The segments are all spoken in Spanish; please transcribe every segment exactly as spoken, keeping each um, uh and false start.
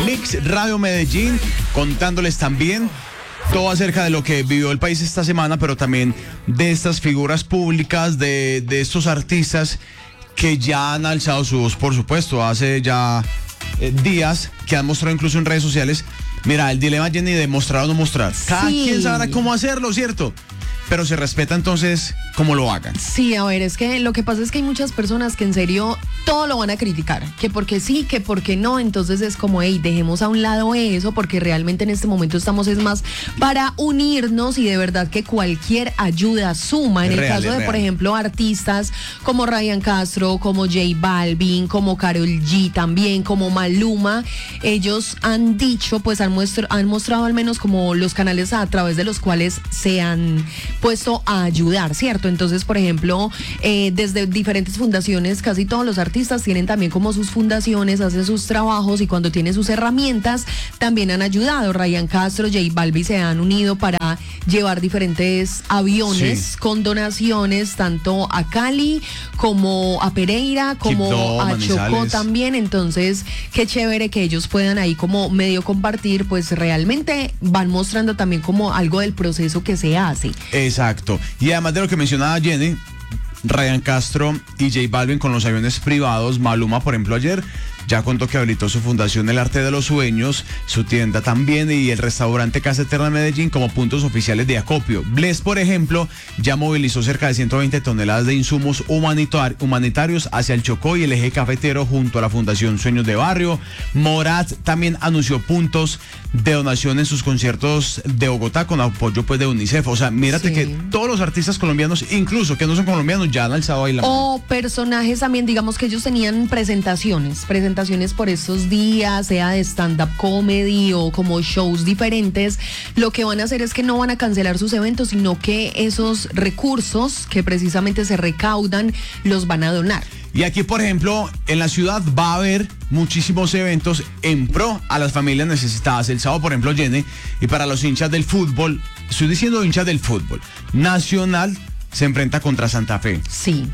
Mix Radio Medellín, contándoles también todo acerca de lo que vivió el país esta semana, pero también de estas figuras públicas, de, de estos artistas que ya han alzado su voz, por supuesto, hace ya eh, días, que han mostrado incluso en redes sociales. Mira, el dilema, Jenny, de mostrar o no mostrar. Cada Sí. quien sabrá cómo hacerlo, ¿cierto? Pero se respeta entonces cómo lo hagan. Sí, a ver, es que lo que pasa es que hay muchas personas que en serio todo lo van a criticar, que porque sí, que porque no, entonces es como, hey, dejemos a un lado eso, porque realmente en este momento estamos es más para unirnos y de verdad que cualquier ayuda suma. En Es el real, caso es de, por real. ejemplo, artistas como Ryan Castro, como J Balvin, como Karol G también, como Maluma, ellos han dicho, pues han, muestro, han mostrado al menos como los canales a través de los cuales se han puesto a ayudar, ¿cierto? Entonces, por ejemplo, eh, desde diferentes fundaciones, casi todos los artistas tienen también como sus fundaciones, hacen sus trabajos y cuando tienen sus herramientas también han ayudado. Ryan Castro, J Balvin se han unido para llevar diferentes aviones Sí. con donaciones tanto a Cali como a Pereira, como Quibdó, a Chocó Manizales. también. Entonces, qué chévere que ellos puedan ahí como medio compartir, pues realmente van mostrando también como algo del proceso que se hace. Exacto. Y además de lo que mencionaba Jenny, Ryan Castro y J Balvin con los aviones privados, Maluma, por ejemplo, ayer ya contó que habilitó su fundación El Arte de los Sueños, su tienda también y el restaurante Casa Eterna de Medellín como puntos oficiales de acopio. Bless, por ejemplo, ya movilizó cerca de ciento veinte toneladas de insumos humanitar- humanitarios hacia el Chocó y el eje cafetero junto a la Fundación Sueños de Barrio. Morat también anunció puntos de donación en sus conciertos de Bogotá con apoyo pues de UNICEF. O sea, mírate Sí. que todos los artistas colombianos, incluso que no son colombianos, ya han alzado ahí la mano. O personajes también, digamos que ellos tenían presentaciones, presentaciones por estos días, sea de stand-up comedy o como shows diferentes. Lo que van a hacer es que no van a cancelar sus eventos, sino que esos recursos que precisamente se recaudan los van a donar. Y aquí, por ejemplo, en la ciudad va a haber muchísimos eventos en pro a las familias necesitadas. El sábado, por ejemplo, Jenny, y para los hinchas del fútbol, estoy diciendo hinchas del fútbol, Nacional se enfrenta contra Santa Fe. Sí.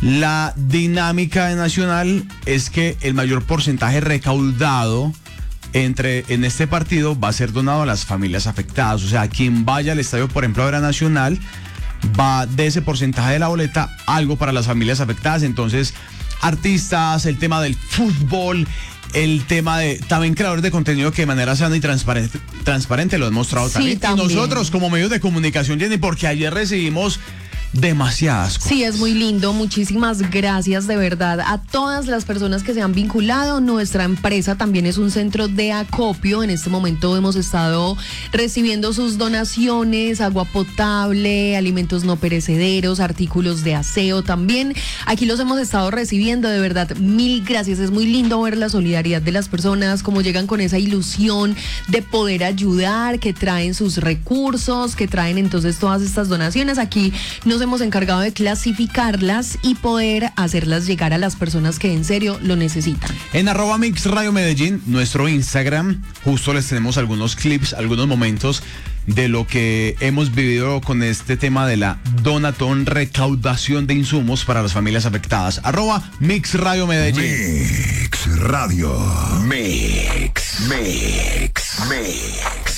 La dinámica de Nacional es que el mayor porcentaje recaudado entre en este partido va a ser donado a las familias afectadas. O sea, quien vaya al estadio, por ejemplo, a ver a Nacional, va de ese porcentaje de la boleta algo para las familias afectadas. Entonces, artistas, el tema del fútbol, el tema de también creadores de contenido que de manera sana y transparente, transparente lo han mostrado Sí, también. también. Y nosotros como medios de comunicación, Jenny, porque ayer recibimos demasiadas cosas. Sí, es muy lindo. Muchísimas gracias de verdad a todas las personas que se han vinculado. Nuestra empresa también es un centro de acopio. En este momento hemos estado recibiendo sus donaciones, agua potable, alimentos no perecederos, artículos de aseo también. Aquí los hemos estado recibiendo, de verdad, mil gracias. Es muy lindo ver la solidaridad de las personas, cómo llegan con esa ilusión de poder ayudar, que traen sus recursos, que traen entonces todas estas donaciones. Aquí nos hemos encargado de clasificarlas y poder hacerlas llegar a las personas que en serio lo necesitan. En arroba Mix Radio Medellín, nuestro Instagram, justo les tenemos algunos clips, algunos momentos de lo que hemos vivido con este tema de la donatón, recaudación de insumos para las familias afectadas. Arroba Mix Radio Medellín. Mix Radio. Mix, mix, mix.